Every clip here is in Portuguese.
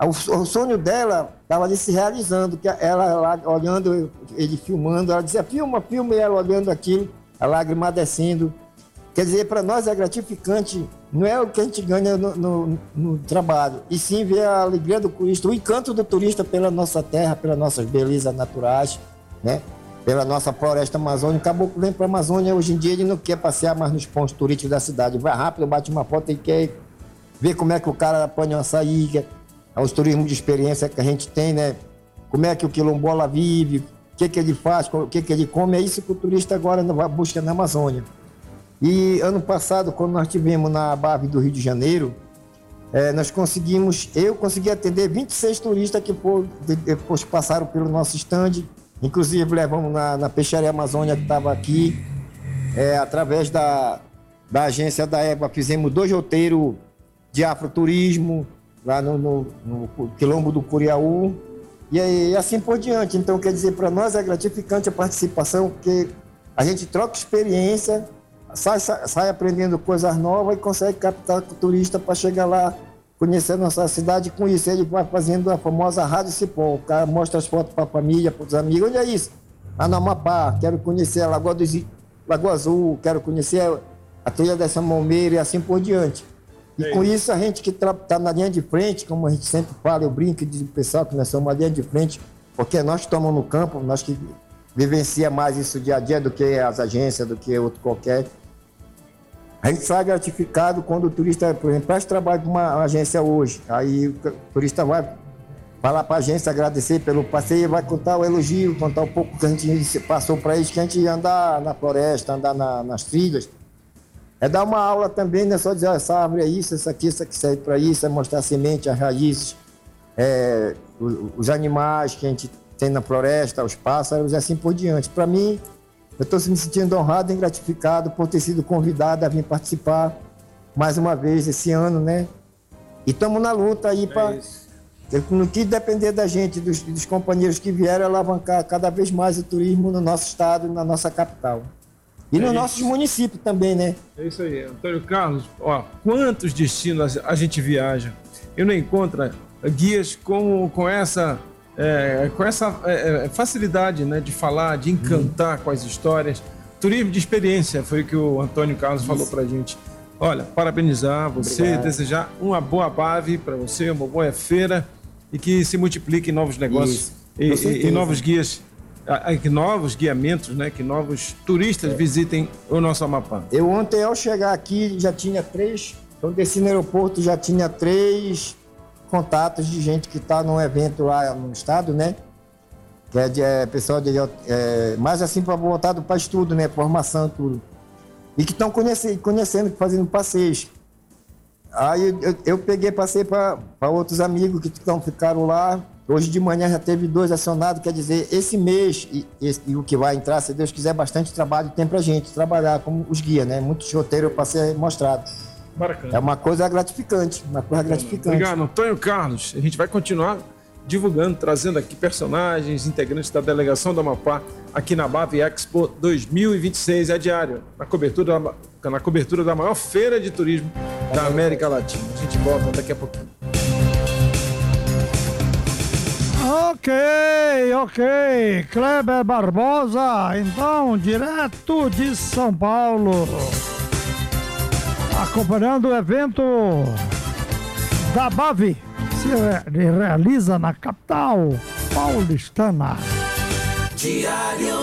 O sonho dela estava ali se realizando, que ela lá olhando, ele filmando, ela dizia, filma, e ela olhando aquilo, a lágrima descendo. Quer dizer, para nós é gratificante, não é o que a gente ganha no trabalho, e sim ver a alegria do turista, o encanto do turista pela nossa terra, pelas nossas belezas naturais, né? Pela nossa floresta amazônica. O caboclo vem para a Amazônia, hoje em dia ele não quer passear mais nos pontos turísticos da cidade, vai rápido, bate uma foto e quer ver como é que o cara apanha uma açaí, os turismos de experiência que a gente tem, né? Como é que o quilombola vive, o que ele faz, o que ele come, é isso que o turista agora busca na Amazônia. E ano passado, quando nós tivemos na BAV do Rio de Janeiro, eu consegui atender 26 turistas que depois passaram pelo nosso stand, inclusive levamos na Peixaria Amazônia que estava aqui, através da agência da EBA, fizemos 2 roteiros de afroturismo, lá no Quilombo do Curiaú, e assim por diante. Então, quer dizer, para nós é gratificante a participação, porque a gente troca experiência, sai aprendendo coisas novas e consegue captar o turista para chegar lá, conhecer a nossa cidade. Com isso, ele vai fazendo a famosa Rádio Cipó. O cara mostra as fotos para a família, para os amigos. Olha isso, lá no Amapá, quero conhecer a Lagoa Azul, quero conhecer a trilha dessa Malmeira e assim por diante. E com isso, a gente que está na linha de frente, como a gente sempre fala, eu brinco e digo pro pessoal que nós somos uma linha de frente, porque nós estamos no campo, nós que vivencia mais isso dia a dia do que as agências, do que outro qualquer. A gente sai gratificado quando o turista, por exemplo, faz trabalho com uma agência hoje. Aí o turista vai falar para a agência, agradecer pelo passeio, vai contar o elogio, contar um pouco que a gente passou para eles, que a gente ia andar na floresta, andar nas trilhas. É dar uma aula também, não é só dizer, essa árvore é isso aqui serve para isso, é mostrar a semente, as raízes, os animais que a gente tem na floresta, os pássaros e assim por diante. Para mim, eu estou me sentindo honrado e gratificado por ter sido convidado a vir participar mais uma vez esse ano, né? E estamos na luta aí para, no que depender da gente, dos companheiros que vieram, alavancar cada vez mais o turismo no nosso estado, na nossa capital. E nos nossos municípios também, né? É isso aí. Antônio Carlos, quantos destinos a gente viaja e não encontra guias com essa facilidade, né, de falar, de encantar com as histórias. Turismo de experiência foi o que o Antônio Carlos falou pra gente. Olha, parabenizar você, obrigado. Desejar uma boa BAV para você, uma boa feira e que se multiplique novos negócios e novos guias. Que novos guiamentos, né? Que novos turistas visitem o nosso Amapá. Eu ontem, ao chegar aqui, já tinha 3, então desci no aeroporto, já tinha 3 contatos de gente que está num evento lá no estado, né? Que é pessoal mais assim para voltado para estudo, né? Formação e tudo. E que estão conhecendo, fazendo passeios. Aí eu passei para outros amigos que ficaram lá. Hoje de manhã já teve 2 acionados, quer dizer, esse mês e o que vai entrar, se Deus quiser, bastante trabalho tem pra gente trabalhar como os guias, né? Muitos roteiros para ser mostrado. Bacana. É uma coisa gratificante, Obrigado, Antônio Carlos. A gente vai continuar divulgando, trazendo aqui personagens, integrantes da delegação do Amapá, aqui na BAV Expo 2026, é diário, na cobertura da maior feira de turismo da América Latina. A gente volta daqui a pouquinho. Ok, Kleber Barbosa, então, direto de São Paulo, acompanhando o evento da BAV, se realiza na capital paulistana. Diário.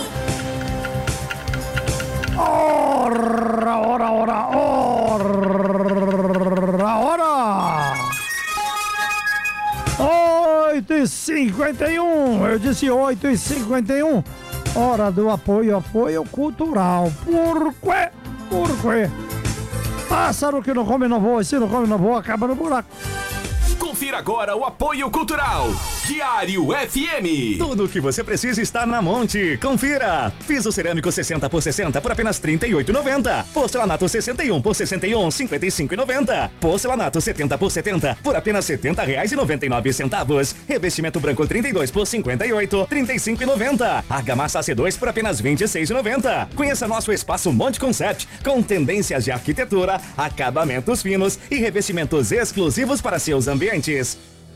Hora! 8h51, eu disse 8h51, hora do apoio cultural. Por quê? Pássaro que não come não voa, se não come não voa, acaba no buraco. Confira agora o apoio cultural. Diário FM. Tudo o que você precisa está na Monte. Confira. Piso cerâmico 60 por 60 por apenas R$ 38,90. Porcelanato 61 por 61, R$ 55,90. Porcelanato 70 por 70 por apenas R$ 70,99. Revestimento branco 32 por 58, R$ 35,90. Argamassa C2 por apenas R$ 26,90. Conheça nosso espaço Monte Concept, com tendências de arquitetura, acabamentos finos e revestimentos exclusivos para seus ambientes.